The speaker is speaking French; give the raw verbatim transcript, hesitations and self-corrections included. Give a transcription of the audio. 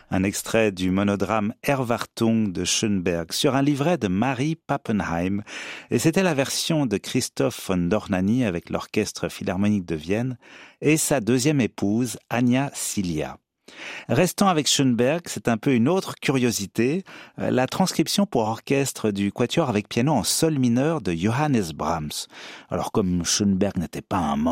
Un extrait du monodrame Erwartung de Schönberg sur un livret de Marie Pappenheim. Et c'était la version de Christoph von Dohnanyi avec l'Orchestre Philharmonique de Vienne et sa deuxième épouse, Anja Szilia. Restons avec Schönberg, c'est un peu une autre curiosité, la transcription pour orchestre du quatuor avec piano en sol mineur de Johannes Brahms. Alors comme Schönberg n'était pas un